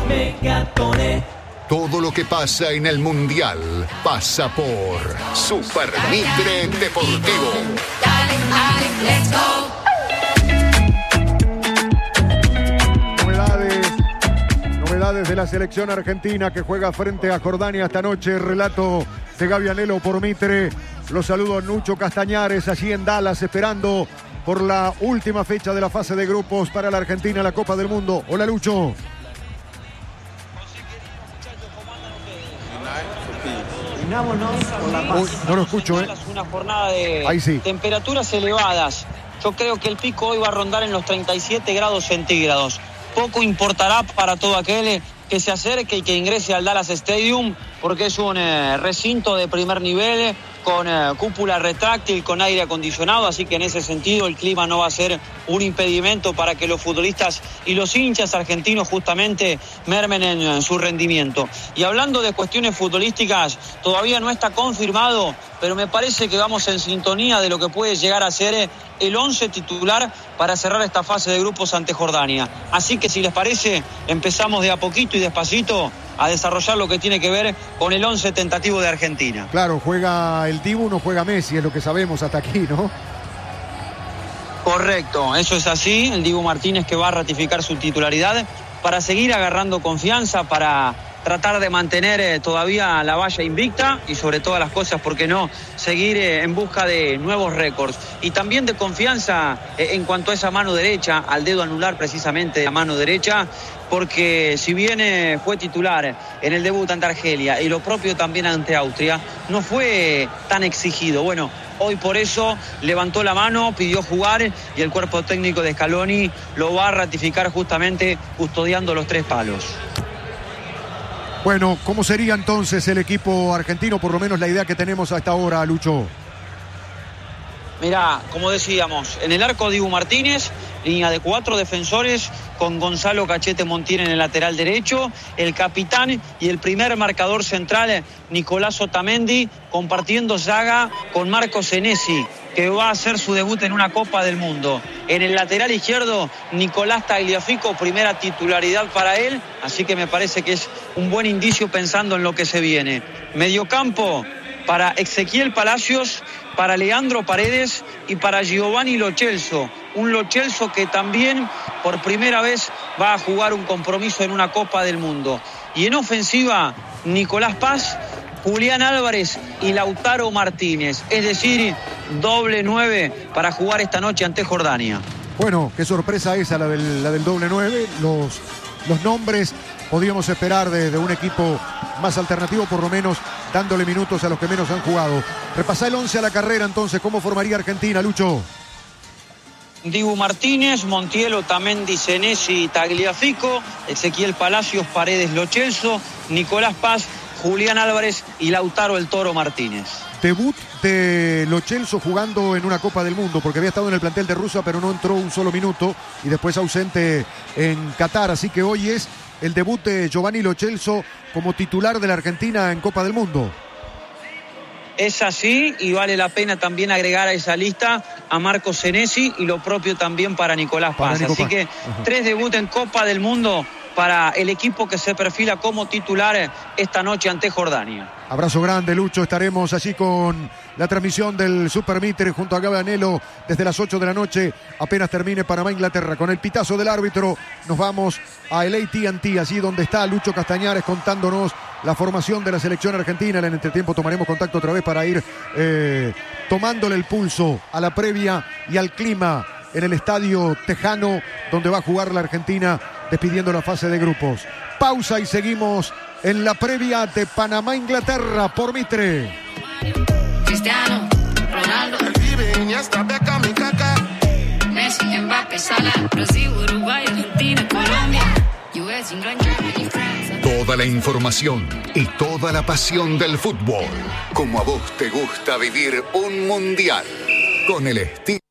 Todo lo que pasa en el Mundial pasa por Super Mitre Deportivo. Novedades de la selección argentina que juega frente a Jordania esta noche. Relato de Gaby Anelo por Mitre. Los saludo a Nucho Castañares allí en Dallas esperando por la última fecha de la fase de grupos para la Argentina en la Copa del Mundo. Hola, Lucho. Uy, no lo escucho, Una jornada de ahí sí. Temperaturas elevadas. Yo creo que el pico hoy va a rondar en los 37 grados centígrados. Poco importará para todo aquel que se acerque y que ingrese al Dallas Stadium, porque es un recinto de primer nivel, con cúpula retráctil, con aire acondicionado, así que en ese sentido el clima no va a ser un impedimento para que los futbolistas y los hinchas argentinos justamente mermen en su rendimiento. Y hablando de cuestiones futbolísticas, todavía no está confirmado, pero me parece que vamos en sintonía de lo que puede llegar a ser el 11 titular para cerrar esta fase de grupos ante Jordania. Así que si les parece, empezamos de a poquito y despacito a desarrollar lo que tiene que ver con el 11 tentativo de Argentina. Claro, juega el Dibu, no juega Messi, es lo que sabemos hasta aquí, ¿no? Correcto, eso es así. El Dibu Martínez que va a ratificar su titularidad para seguir agarrando confianza, para tratar de mantener todavía la valla invicta y sobre todas las cosas, ¿por qué no?, seguir en busca de nuevos récords. Y también de confianza en cuanto a esa mano derecha, al dedo anular precisamente de la mano derecha, porque si bien fue titular en el debut ante Argelia y lo propio también ante Austria, no fue tan exigido. Bueno, hoy por eso levantó la mano, pidió jugar y el cuerpo técnico de Scaloni lo va a ratificar justamente custodiando los tres palos. Bueno, ¿cómo sería entonces el equipo argentino? Por lo menos la idea que tenemos hasta ahora, Lucho. Mirá, como decíamos, en el arco Dibu Martínez, línea de 4 defensores con Gonzalo Cachete Montiel en el lateral derecho, el capitán y el primer marcador central, Nicolás Otamendi, compartiendo zaga con Marco Senesi, que va a hacer su debut en una Copa del Mundo. En el lateral izquierdo, Nicolás Tagliafico, primera titularidad para él, así que me parece que es un buen indicio pensando en lo que se viene. Mediocampo para Ezequiel Palacios, para Leandro Paredes y para Giovanni Lo Celso. Un Lo Celso que también por primera vez va a jugar un compromiso en una Copa del Mundo. Y en ofensiva, Nicolás Paz, Julián Álvarez y Lautaro Martínez. Es decir, doble 9 para jugar esta noche ante Jordania. Bueno, qué sorpresa esa la del doble 9. Los nombres podíamos esperar de un equipo más alternativo, por lo menos dándole minutos a los que menos han jugado. Repasá el 11 a la carrera entonces. ¿Cómo formaría Argentina, Lucho? Dibu Martínez, Montiel, Otamendi, Senesi, Tagliafico, Ezequiel Palacios, Paredes, Lo Celso, Nicolás Paz, Julián Álvarez y Lautaro el Toro Martínez. Debut de Lo Celso jugando en una Copa del Mundo, porque había estado en el plantel de Rusia, pero no entró un solo minuto y después ausente en Qatar. Así que hoy es el debut de Giovanni Lo Celso como titular de la Argentina en Copa del Mundo. Es así, y vale la pena también agregar a esa lista a Marco Senesi y lo propio también para Nicolás Paz. Así que 3 debuts en Copa del Mundo para el equipo que se perfila como titular esta noche ante Jordania. Abrazo grande, Lucho. Estaremos allí con la transmisión del Super Mitre junto a Gaby Anelo desde las 8 de la noche. Apenas termine Panamá-Inglaterra. Con el pitazo del árbitro nos vamos a el AT&T, allí donde está Lucho Castañares contándonos la formación de la selección argentina. En el entretiempo tomaremos contacto otra vez para ir tomándole el pulso a la previa y al clima en el Estadio Tejano, donde va a jugar la Argentina despidiendo la fase de grupos. Pausa y seguimos en la previa de Panamá-Inglaterra por Mitre. Cristiano Ronaldo, Messi, Mbappé, Salah, Brasil, Uruguay, Argentina, Colombia, US, England, Germany, France. Toda la información y toda la pasión del fútbol. Como a vos te gusta vivir un mundial. Con el estilo